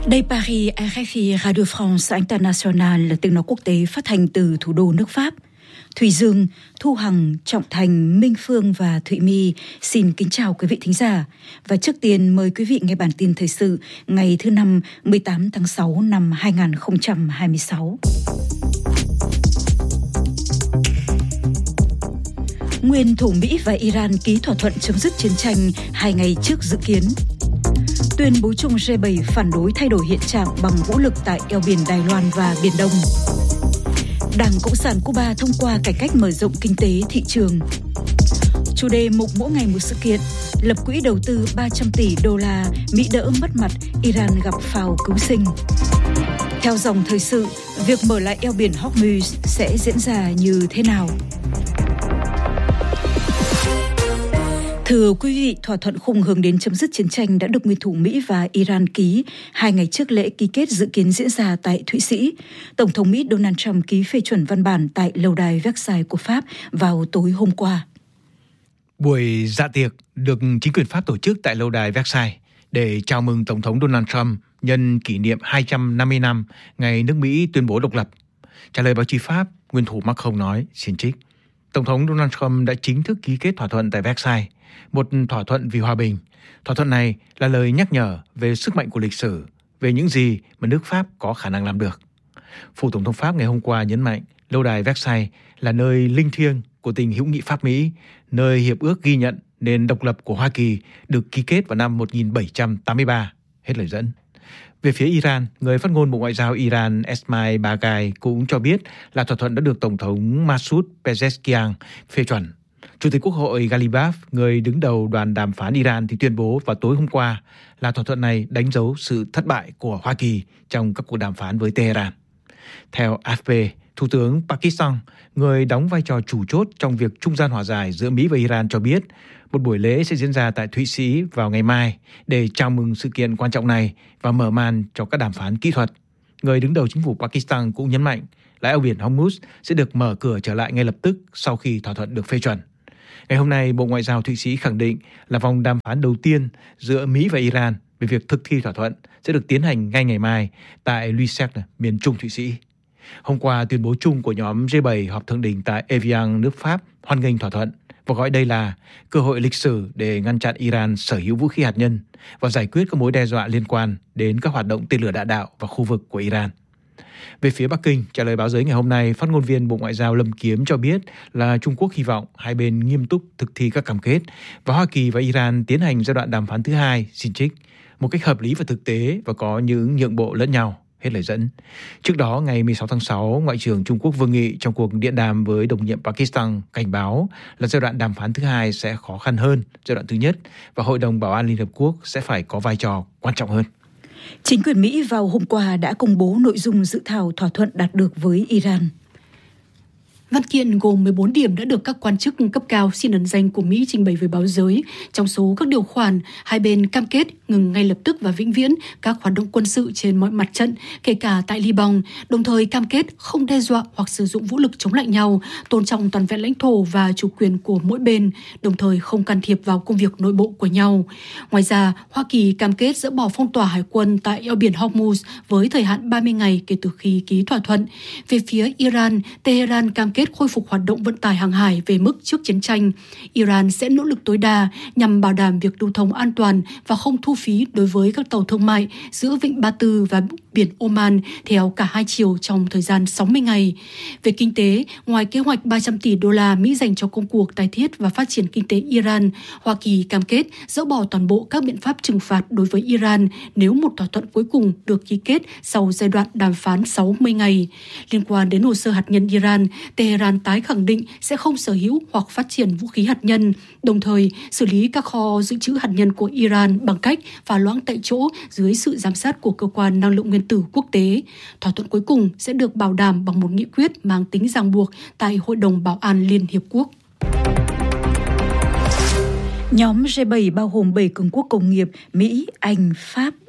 Đây Paris, RFI Radio France International là tiếng nói quốc tế phát thanh từ thủ đô nước Pháp. Thùy Dương, Thu Hằng, Trọng Thành, Minh Phương và Thụy My xin kính chào quý vị thính giả. Và trước tiên mời quý vị nghe bản tin thời sự ngày thứ Năm 18 tháng 6 năm 2026. Nguyên thủ Mỹ và Iran ký thỏa thuận chấm dứt chiến tranh 2 ngày trước dự kiến. Tuyên bố chung G7 phản đối thay đổi hiện trạng bằng vũ lực tại eo biển Đài Loan và Biển Đông. Đảng Cộng sản Cuba thông qua cải cách mở rộng kinh tế thị trường. Chủ đề mục mỗi ngày một sự kiện, lập quỹ đầu tư 300 tỷ đô la, Mỹ đỡ mất mặt, Iran gặp phao cứu sinh. Theo dòng thời sự, việc mở lại eo biển Hormuz sẽ diễn ra như thế nào? Thưa quý vị, thỏa thuận khung hướng đến chấm dứt chiến tranh đã được nguyên thủ Mỹ và Iran ký 2 ngày trước lễ ký kết dự kiến diễn ra tại Thụy Sĩ. Tổng thống Mỹ Donald Trump ký phê chuẩn văn bản tại lâu đài Versailles của Pháp vào tối hôm qua. Buổi dạ tiệc được chính quyền Pháp tổ chức tại lâu đài Versailles để chào mừng Tổng thống Donald Trump nhân kỷ niệm 250 năm ngày nước Mỹ tuyên bố độc lập. Trả lời báo chí Pháp, nguyên thủ Macron nói, xin trích, Tổng thống Donald Trump đã chính thức ký kết thỏa thuận tại Versailles, một thỏa thuận vì hòa bình. Thỏa thuận này là lời nhắc nhở về sức mạnh của lịch sử, về những gì mà nước Pháp có khả năng làm được. Phủ Tổng thống Pháp ngày hôm qua nhấn mạnh lâu đài Versailles là nơi linh thiêng của tình hữu nghị Pháp-Mỹ, nơi hiệp ước ghi nhận nền độc lập của Hoa Kỳ được ký kết vào năm 1783. Hết lời dẫn. Về phía Iran, người phát ngôn Bộ Ngoại giao Iran Esmail Baghai cũng cho biết là thỏa thuận đã được Tổng thống Masoud Pezeshkian phê chuẩn. Chủ tịch Quốc hội Ghalibaf, người đứng đầu đoàn đàm phán Iran thì tuyên bố vào tối hôm qua là thỏa thuận này đánh dấu sự thất bại của Hoa Kỳ trong các cuộc đàm phán với Tehran. Theo AFP, Thủ tướng Pakistan, người đóng vai trò chủ chốt trong việc trung gian hòa giải giữa Mỹ và Iran cho biết một buổi lễ sẽ diễn ra tại Thụy Sĩ vào ngày mai để chào mừng sự kiện quan trọng này và mở màn cho các đàm phán kỹ thuật. Người đứng đầu chính phủ Pakistan cũng nhấn mạnh là eo biển Hormuz sẽ được mở cửa trở lại ngay lập tức sau khi thỏa thuận được phê chuẩn. Ngày hôm nay, Bộ Ngoại giao Thụy Sĩ khẳng định là vòng đàm phán đầu tiên giữa Mỹ và Iran về việc thực thi thỏa thuận sẽ được tiến hành ngay ngày mai tại Lucerne, miền Trung Thụy Sĩ. Hôm qua, tuyên bố chung của nhóm G7 họp thượng đỉnh tại Evian, nước Pháp, hoan nghênh thỏa thuận và gọi đây là cơ hội lịch sử để ngăn chặn Iran sở hữu vũ khí hạt nhân và giải quyết các mối đe dọa liên quan đến các hoạt động tên lửa đạn đạo và khu vực của Iran. Về phía Bắc Kinh, trả lời báo giới ngày hôm nay, phát ngôn viên Bộ Ngoại giao Lâm Kiếm cho biết là Trung Quốc hy vọng hai bên nghiêm túc thực thi các cam kết và Hoa Kỳ và Iran tiến hành giai đoạn đàm phán thứ hai, xin trích, một cách hợp lý và thực tế và có những nhượng bộ lẫn nhau. Hết lời dẫn. Trước đó, ngày 16 tháng 6, Ngoại trưởng Trung Quốc Vương Nghị trong cuộc điện đàm với đồng nhiệm Pakistan cảnh báo là giai đoạn đàm phán thứ hai sẽ khó khăn hơn giai đoạn thứ nhất và Hội đồng Bảo an Liên Hợp Quốc sẽ phải có vai trò quan trọng hơn. Chính quyền Mỹ vào hôm qua đã công bố nội dung dự thảo thỏa thuận đạt được với Iran. Văn kiện gồm 14 điểm đã được các quan chức cấp cao xin ẩn danh của Mỹ trình bày với báo giới. Trong số các điều khoản, hai bên cam kết ngừng ngay lập tức và vĩnh viễn các hoạt động quân sự trên mọi mặt trận, kể cả tại Liban, đồng thời cam kết không đe dọa hoặc sử dụng vũ lực chống lại nhau, tôn trọng toàn vẹn lãnh thổ và chủ quyền của mỗi bên, đồng thời không can thiệp vào công việc nội bộ của nhau. Ngoài ra, Hoa Kỳ cam kết dỡ bỏ phong tỏa hải quân tại eo biển Hormuz với thời hạn 30 ngày kể từ khi ký thỏa thuận. Về phía Iran, Tehran cam kết khôi phục hoạt động vận tải hàng hải về mức trước chiến tranh. Iran sẽ nỗ lực tối đa nhằm bảo đảm việc lưu thông an toàn và không thu phí đối với các tàu thương mại giữa Vịnh Ba Tư và biển Oman theo cả hai chiều trong thời gian 60 ngày. Về kinh tế, ngoài kế hoạch 300 tỷ đô la Mỹ dành cho công cuộc tái thiết và phát triển kinh tế Iran, Hoa Kỳ cam kết dỡ bỏ toàn bộ các biện pháp trừng phạt đối với Iran nếu một thỏa thuận cuối cùng được ký kết sau giai đoạn đàm phán 60 ngày. Liên quan đến hồ sơ hạt nhân Iran, Tehran tái khẳng định sẽ không sở hữu hoặc phát triển vũ khí hạt nhân, đồng thời xử lý các kho dự trữ hạt nhân của Iran bằng cách phá loãng tại chỗ dưới sự giám sát của Cơ quan Năng lượng Nguyên tử quốc tế. Thỏa thuận cuối cùng sẽ được bảo đảm bằng một nghị quyết mang tính ràng buộc tại Hội đồng Bảo an Liên Hiệp Quốc. Nhóm G7 bao gồm 7 cường quốc công nghiệp Mỹ, Anh, Pháp,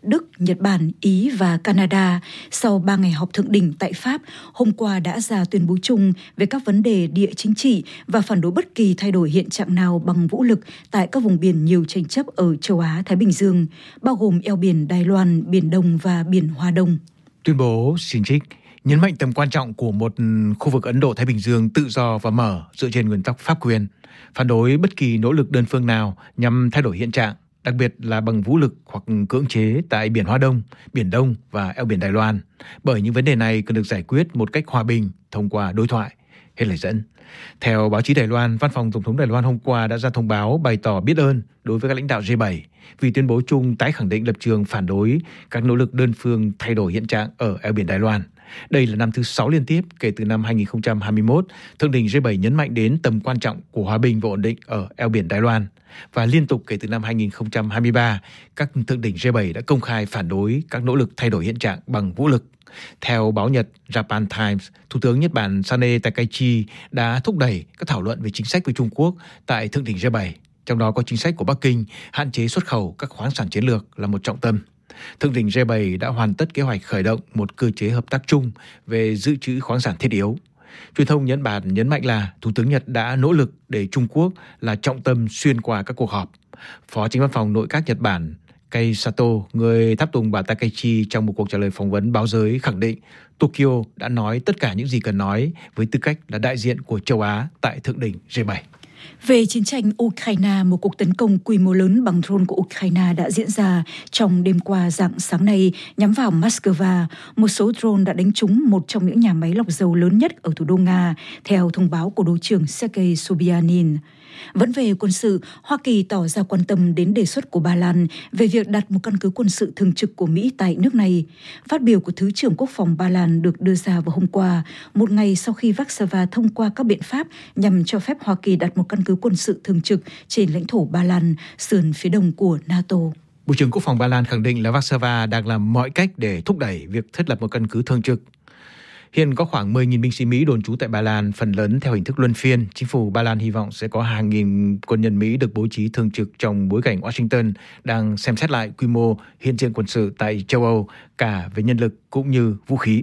Đức, Nhật Bản, Ý và Canada sau 3 ngày họp thượng đỉnh tại Pháp hôm qua đã ra tuyên bố chung về các vấn đề địa chính trị và phản đối bất kỳ thay đổi hiện trạng nào bằng vũ lực tại các vùng biển nhiều tranh chấp ở châu Á-Thái Bình Dương, bao gồm eo biển Đài Loan, Biển Đông và Biển Hoa Đông. Tuyên bố xin trích nhấn mạnh tầm quan trọng của một khu vực Ấn Độ-Thái Bình Dương tự do và mở dựa trên nguyên tắc pháp quyền, phản đối bất kỳ nỗ lực đơn phương nào nhằm thay đổi hiện trạng, đặc biệt là bằng vũ lực hoặc cưỡng chế tại Biển Hoa Đông, Biển Đông và eo biển Đài Loan, bởi những vấn đề này cần được giải quyết một cách hòa bình thông qua đối thoại. Hết lời dẫn. Theo báo chí Đài Loan, Văn phòng Tổng thống Đài Loan hôm qua đã ra thông báo bày tỏ biết ơn đối với các lãnh đạo G7 vì tuyên bố chung tái khẳng định lập trường phản đối các nỗ lực đơn phương thay đổi hiện trạng ở eo biển Đài Loan. Đây là năm thứ 6 liên tiếp kể từ năm 2021, Thượng đỉnh G7 nhấn mạnh đến tầm quan trọng của hòa bình và ổn định ở eo biển Đài Loan. Và liên tục kể từ năm 2023, các thượng đỉnh G7 đã công khai phản đối các nỗ lực thay đổi hiện trạng bằng vũ lực. Theo báo Nhật Japan Times, Thủ tướng Nhật Bản Sane Takaichi đã thúc đẩy các thảo luận về chính sách với Trung Quốc tại thượng đỉnh G7. Trong đó có chính sách của Bắc Kinh hạn chế xuất khẩu các khoáng sản chiến lược là một trọng tâm. Thượng đỉnh G7 đã hoàn tất kế hoạch khởi động một cơ chế hợp tác chung về dự trữ khoáng sản thiết yếu. Truyền thông Nhật Bản nhấn mạnh là Thủ tướng Nhật đã nỗ lực để Trung Quốc là trọng tâm xuyên qua các cuộc họp. Phó Chánh văn phòng Nội các Nhật Bản Kei Sato, người tháp tùng bà Takaichi trong một cuộc trả lời phỏng vấn báo giới khẳng định Tokyo đã nói tất cả những gì cần nói với tư cách là đại diện của châu Á tại thượng đỉnh G7. Về chiến tranh Ukraine, một cuộc tấn công quy mô lớn bằng drone của Ukraine đã diễn ra trong đêm qua rạng sáng nay nhắm vào Moscow. Một số drone đã đánh trúng một trong những nhà máy lọc dầu lớn nhất ở thủ đô Nga, theo thông báo của Bộ trưởng Sergei Sobyanin. Vẫn về quân sự, Hoa Kỳ tỏ ra quan tâm đến đề xuất của Ba Lan về việc đặt một căn cứ quân sự thường trực của Mỹ tại nước này. Phát biểu của Thứ trưởng Quốc phòng Ba Lan được đưa ra vào hôm qua, một ngày sau khi Warsaw thông qua các biện pháp nhằm cho phép Hoa Kỳ đặt một căn cứ quân sự thường trực trên lãnh thổ Ba Lan, sườn phía đông của NATO. Bộ trưởng Quốc phòng Ba Lan khẳng định là Warsaw đang làm mọi cách để thúc đẩy việc thiết lập một căn cứ thường trực. Hiện có khoảng 10.000 binh sĩ Mỹ đồn trú tại Ba Lan, phần lớn theo hình thức luân phiên. Chính phủ Ba Lan hy vọng sẽ có hàng nghìn quân nhân Mỹ được bố trí thường trực trong bối cảnh Washington đang xem xét lại quy mô hiện diện quân sự tại châu Âu, cả về nhân lực cũng như vũ khí.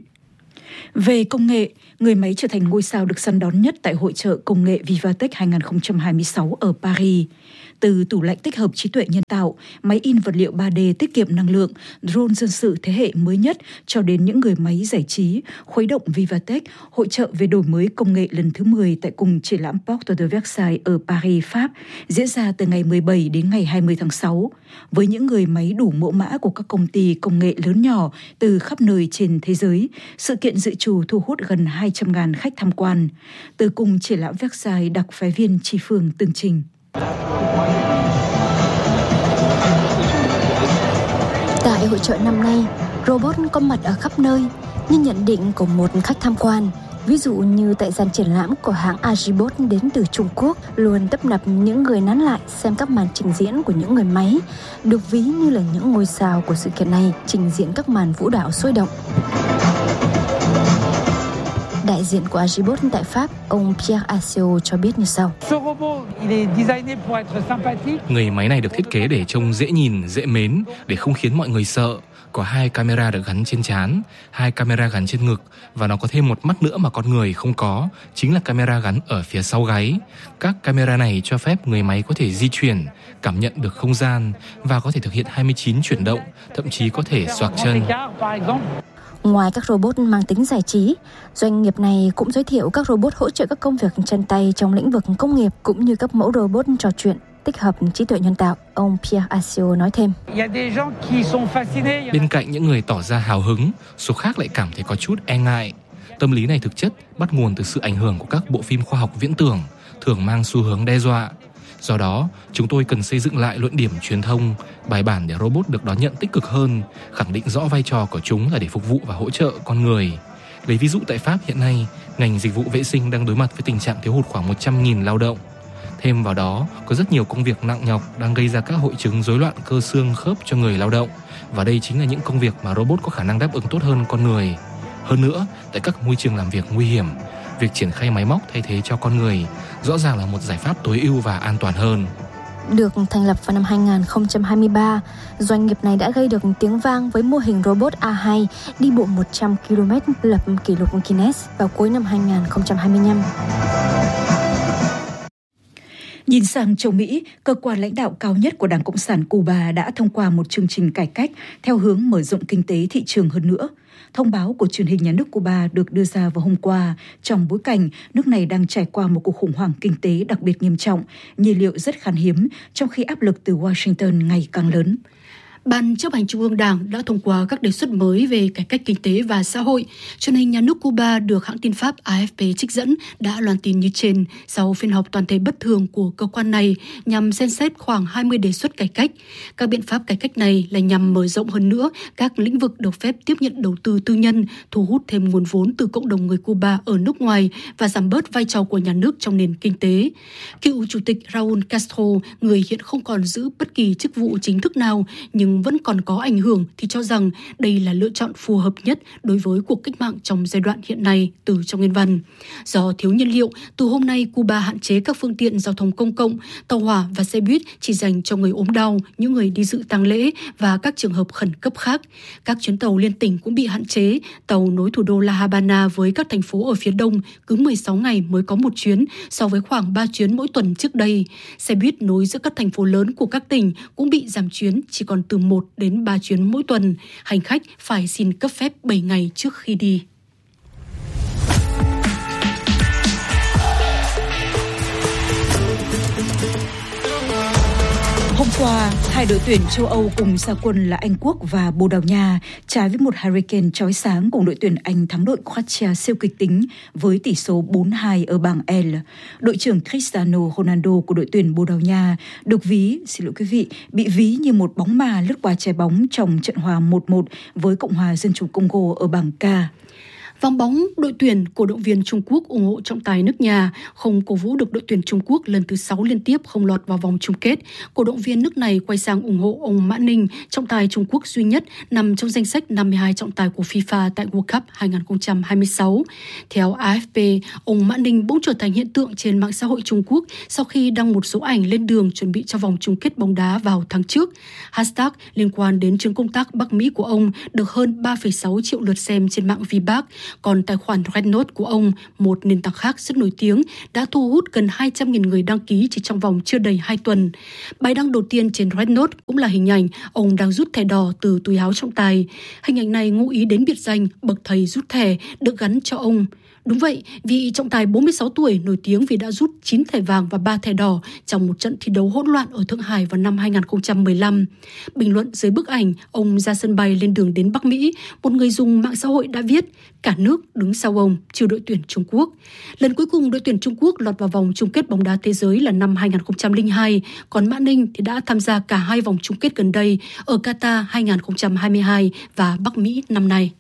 Về công nghệ, người máy trở thành ngôi sao được săn đón nhất tại hội chợ công nghệ Vivatech 2026 ở Paris. Từ tủ lạnh tích hợp trí tuệ nhân tạo, máy in vật liệu 3D tiết kiệm năng lượng, drone dân sự thế hệ mới nhất cho đến những người máy giải trí, khuấy động Vivatech, hội chợ về đổi mới công nghệ lần thứ 10 tại cùng triển lãm Porte de Versailles ở Paris, Pháp, diễn ra từ ngày 17 đến ngày 20 tháng 6. Với những người máy đủ mẫu mã của các công ty công nghệ lớn nhỏ từ khắp nơi trên thế giới, sự kiện dự trù thu hút gần 200.000 khách tham quan. Từ cùng triển lãm Versailles, đặc phái viên Chi Phương tường trình. Tại hội chợ năm nay, robot có mặt ở khắp nơi, như nhận định của một khách tham quan. Ví dụ như tại gian triển lãm của hãng Agibot đến từ Trung Quốc, luôn tấp nập những người nán lại xem các màn trình diễn của những người máy, được ví như là những ngôi sao của sự kiện này trình diễn các màn vũ đạo sôi động. Đại diện của Agibot tại Pháp, ông Pierre Assio cho biết như sau. Người máy này được thiết kế để trông dễ nhìn, dễ mến, để không khiến mọi người sợ. Có 2 camera được gắn trên trán, 2 camera gắn trên ngực, và nó có thêm một mắt nữa mà con người không có, chính là camera gắn ở phía sau gáy. Các camera này cho phép người máy có thể di chuyển, cảm nhận được không gian và có thể thực hiện 29 chuyển động, thậm chí có thể xoạc chân. Ngoài các robot mang tính giải trí, doanh nghiệp này cũng giới thiệu các robot hỗ trợ các công việc chân tay trong lĩnh vực công nghiệp, cũng như các mẫu robot trò chuyện tích hợp trí tuệ nhân tạo. Ông Pierre Assio nói thêm. Bên cạnh những người tỏ ra hào hứng, số khác lại cảm thấy có chút e ngại. Tâm lý này thực chất bắt nguồn từ sự ảnh hưởng của các bộ phim khoa học viễn tưởng, thường mang xu hướng đe dọa. Do đó, chúng tôi cần xây dựng lại luận điểm truyền thông, bài bản để robot được đón nhận tích cực hơn, khẳng định rõ vai trò của chúng là để phục vụ và hỗ trợ con người. Lấy ví dụ tại Pháp hiện nay, ngành dịch vụ vệ sinh đang đối mặt với tình trạng thiếu hụt khoảng 100.000 lao động. Thêm vào đó, có rất nhiều công việc nặng nhọc đang gây ra các hội chứng rối loạn cơ xương khớp cho người lao động, và đây chính là những công việc mà robot có khả năng đáp ứng tốt hơn con người. Hơn nữa, tại các môi trường làm việc nguy hiểm, việc triển khai máy móc thay thế cho con người rõ ràng là một giải pháp tối ưu và an toàn hơn. Được thành lập vào năm 2023, doanh nghiệp này đã gây được tiếng vang với mô hình robot A2 đi bộ 100 km lập kỷ lục Guinness vào cuối năm 2025. Nhìn sang châu Mỹ, cơ quan lãnh đạo cao nhất của Đảng Cộng sản Cuba đã thông qua một chương trình cải cách theo hướng mở rộng kinh tế thị trường hơn nữa. Thông báo của truyền hình nhà nước Cuba được đưa ra vào hôm qua trong bối cảnh nước này đang trải qua một cuộc khủng hoảng kinh tế đặc biệt nghiêm trọng, nhiên liệu rất khan hiếm, trong khi áp lực từ Washington ngày càng lớn. Ban chấp hành Trung ương Đảng đã thông qua các đề xuất mới về cải cách kinh tế và xã hội. Truyền hình nhà nước Cuba được hãng tin Pháp AFP trích dẫn đã loan tin như trên sau phiên họp toàn thể bất thường của cơ quan này nhằm xem xét khoảng 20 đề xuất cải cách. Các biện pháp cải cách này là nhằm mở rộng hơn nữa các lĩnh vực được phép tiếp nhận đầu tư tư nhân, thu hút thêm nguồn vốn từ cộng đồng người Cuba ở nước ngoài và giảm bớt vai trò của nhà nước trong nền kinh tế. Cựu Chủ tịch Raúl Castro, người hiện không còn giữ bất kỳ chức vụ chính thức nào nhưng vẫn còn có ảnh hưởng, thì cho rằng đây là lựa chọn phù hợp nhất đối với cuộc cách mạng trong giai đoạn hiện nay, từ trong nguyên văn. Do thiếu nhiên liệu, từ hôm nay Cuba hạn chế các phương tiện giao thông công cộng, tàu hỏa và xe buýt chỉ dành cho người ốm đau, những người đi dự tang lễ và các trường hợp khẩn cấp khác. Các chuyến tàu liên tỉnh cũng bị hạn chế, tàu nối thủ đô La Habana với các thành phố ở phía đông cứ 16 ngày mới có một chuyến so với khoảng 3 chuyến mỗi tuần trước đây. Xe buýt nối giữa các thành phố lớn của các tỉnh cũng bị giảm chuyến, chỉ còn từ 1 đến 3 chuyến mỗi tuần. Hành khách phải xin cấp phép 7 ngày trước khi đi. Hôm qua, hai đội tuyển châu Âu cùng ra quân là Anh Quốc và Bồ Đào Nha trái với một hurricane chói sáng cùng đội tuyển Anh thắng đội Croatia siêu kịch tính với tỷ số 4-2 ở bảng L. Đội trưởng Cristiano Ronaldo của đội tuyển Bồ Đào Nha được bị ví như một bóng ma lướt qua trái bóng trong trận hòa 1-1 với Cộng hòa Dân chủ Congo ở bảng K. Vòng bóng đội tuyển cổ động viên Trung Quốc ủng hộ trọng tài nước nhà không cổ vũ được đội tuyển Trung Quốc lần thứ 6 liên tiếp không lọt vào vòng chung kết. Cổ động viên nước này quay sang ủng hộ ông Mã Ninh, trọng tài Trung Quốc duy nhất nằm trong danh sách 52 trọng tài của FIFA tại World Cup 2026. Theo AFP, ông Mã Ninh bỗng trở thành hiện tượng trên mạng xã hội Trung Quốc sau khi đăng một số ảnh lên đường chuẩn bị cho vòng chung kết bóng đá vào tháng trước. Hashtag liên quan đến chuyến công tác Bắc Mỹ của ông được hơn 3,6 triệu lượt xem trên mạng VBAC. Còn tài khoản Red Note của ông, một nền tảng khác rất nổi tiếng, đã thu hút gần 200.000 người đăng ký chỉ trong vòng chưa đầy 2 tuần. Bài đăng đầu tiên trên Red Note cũng là hình ảnh ông đang rút thẻ đỏ từ túi áo trọng tài. Hình ảnh này ngụ ý đến biệt danh bậc thầy rút thẻ được gắn cho ông. Đúng vậy, vị trọng tài 46 tuổi nổi tiếng vì đã rút 9 thẻ vàng và 3 thẻ đỏ trong một trận thi đấu hỗn loạn ở Thượng Hải vào năm 2015. Bình luận dưới bức ảnh ông ra sân bay lên đường đến Bắc Mỹ, một người dùng mạng xã hội đã viết: cả nước đứng sau ông, trừ đội tuyển Trung Quốc. Lần cuối cùng đội tuyển Trung Quốc lọt vào vòng chung kết bóng đá thế giới là năm 2002, còn Mã Ninh thì đã tham gia cả hai vòng chung kết gần đây ở Qatar 2022 và Bắc Mỹ năm nay.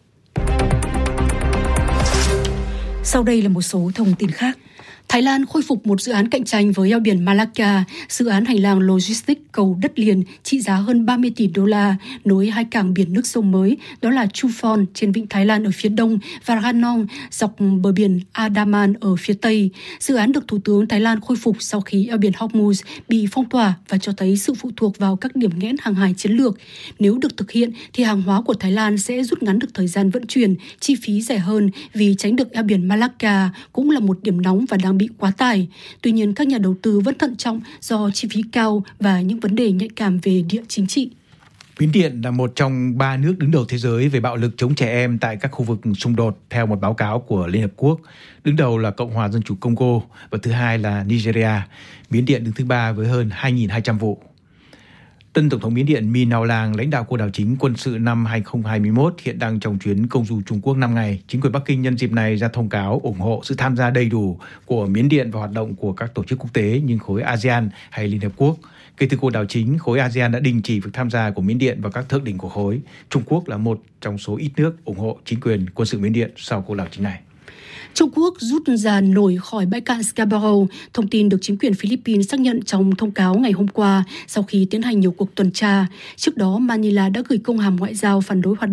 Sau đây là một số thông tin khác. Thái Lan khôi phục một dự án cạnh tranh với eo biển Malacca, dự án hành lang logistics cầu đất liền trị giá hơn 30 tỷ đô la, nối hai cảng biển nước sông mới, đó là Chuphon trên vịnh Thái Lan ở phía đông và Ranong dọc bờ biển Andaman ở phía tây. Dự án được Thủ tướng Thái Lan khôi phục sau khi eo biển Hormuz bị phong tỏa và cho thấy sự phụ thuộc vào các điểm nghẽn hàng hải chiến lược. Nếu được thực hiện thì hàng hóa của Thái Lan sẽ rút ngắn được thời gian vận chuyển, chi phí rẻ hơn vì tránh được eo biển Malacca cũng là một điểm nóng và đang bị quá tải. Tuy nhiên, các nhà đầu tư vẫn thận trọng do chi phí cao và những vấn đề nhạy cảm về địa chính trị. Miến Điện là một trong 3 nước đứng đầu thế giới về bạo lực chống trẻ em tại các khu vực xung đột, theo một báo cáo của Liên Hợp Quốc. Đứng đầu là Cộng hòa Dân chủ Congo và thứ hai là Nigeria. Miến Điện đứng thứ 3 với hơn 2.200 vụ. Tân Tổng thống Miến Điện Min Aung Hlaing lãnh đạo cuộc đảo chính quân sự năm 2021 hiện đang trong chuyến công du Trung Quốc 5 ngày. Chính quyền Bắc Kinh nhân dịp này ra thông cáo ủng hộ sự tham gia đầy đủ của Miến Điện vào hoạt động của các tổ chức quốc tế như khối ASEAN hay Liên Hợp Quốc. Kể từ cuộc đảo chính, khối ASEAN đã đình chỉ việc tham gia của Miến Điện vào các thượng đỉnh của khối. Trung Quốc là một trong số ít nước ủng hộ chính quyền quân sự Miến Điện sau cuộc đảo chính này. Trung Quốc rút ra nổi khỏi bãi cạn Scarborough, thông tin được chính quyền Philippines xác nhận trong thông cáo ngày hôm qua sau khi tiến hành nhiều cuộc tuần tra. Trước đó, Manila đã gửi công hàm ngoại giao phản đối hoạt động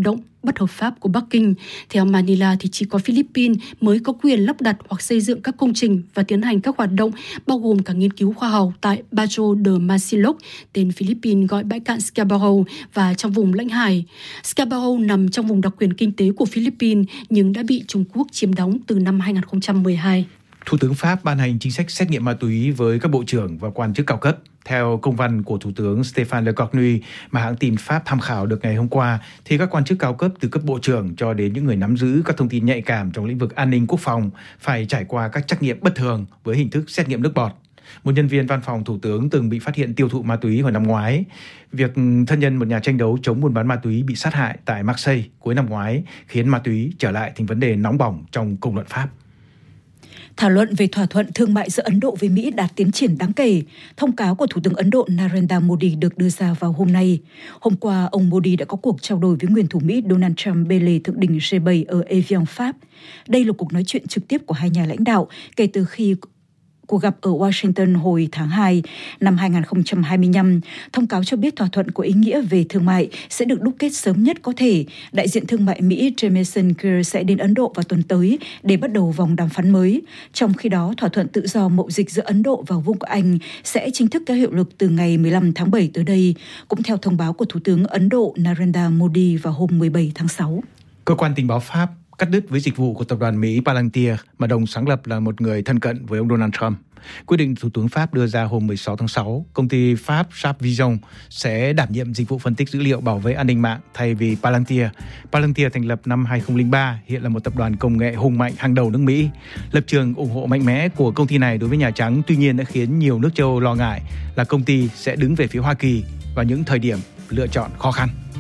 bất hợp pháp của Bắc Kinh. Theo Manila thì chỉ có Philippines mới có quyền lắp đặt hoặc xây dựng các công trình và tiến hành các hoạt động bao gồm cả nghiên cứu khoa học tại Bajo de Masinloc, tên Philippines gọi bãi cạn Scarborough, và trong vùng lãnh hải. Scarborough nằm trong vùng đặc quyền kinh tế của Philippines nhưng đã bị Trung Quốc chiếm đóng từ năm 2012. Thủ tướng Pháp ban hành chính sách xét nghiệm ma túy với các bộ trưởng và quan chức cao cấp. Theo công văn của Thủ tướng Stéphane Lecornu mà hãng tin Pháp tham khảo được ngày hôm qua, thì các quan chức cao cấp từ cấp bộ trưởng cho đến những người nắm giữ các thông tin nhạy cảm trong lĩnh vực an ninh quốc phòng phải trải qua các trắc nghiệm bất thường với hình thức xét nghiệm nước bọt. Một nhân viên văn phòng Thủ tướng từng bị phát hiện tiêu thụ ma túy hồi năm ngoái. Việc thân nhân một nhà tranh đấu chống buôn bán ma túy bị sát hại tại Marseille cuối năm ngoái khiến ma túy trở lại thành vấn đề nóng bỏng trong công luận Pháp. Thảo luận về thỏa thuận thương mại giữa Ấn Độ với Mỹ đạt tiến triển đáng kể. Thông cáo của Thủ tướng Ấn Độ Narendra Modi được đưa ra vào hôm nay. Hôm qua, ông Modi đã có cuộc trao đổi với nguyên thủ Mỹ Donald Trump bên lề thượng đỉnh G7 ở Evian, Pháp. Đây là cuộc nói chuyện trực tiếp của hai nhà lãnh đạo kể từ khi cuộc gặp ở Washington hồi tháng 2 năm 2025. Thông cáo cho biết thỏa thuận có ý nghĩa về thương mại sẽ được đúc kết sớm nhất có thể. Đại diện thương mại Mỹ Jamieson Greer sẽ đến Ấn Độ vào tuần tới để bắt đầu vòng đàm phán mới. Trong khi đó, thỏa thuận tự do mậu dịch giữa Ấn Độ và Vương quốc Anh sẽ chính thức có hiệu lực từ ngày 15 tháng 7 tới đây, cũng theo thông báo của Thủ tướng Ấn Độ Narendra Modi vào hôm 17 tháng 6. Cơ quan tình báo Pháp cắt đứt với dịch vụ của tập đoàn Mỹ Palantir mà đồng sáng lập là một người thân cận với ông Donald Trump. Quyết định Thủ tướng Pháp đưa ra hôm 16 tháng 6, công ty Pháp Sharp Vision sẽ đảm nhiệm dịch vụ phân tích dữ liệu bảo vệ an ninh mạng thay vì Palantir. Palantir thành lập năm 2003, hiện là một tập đoàn công nghệ hùng mạnh hàng đầu nước Mỹ. Lập trường ủng hộ mạnh mẽ của công ty này đối với Nhà Trắng tuy nhiên đã khiến nhiều nước châu Âu lo ngại là công ty sẽ đứng về phía Hoa Kỳ vào những thời điểm lựa chọn khó khăn.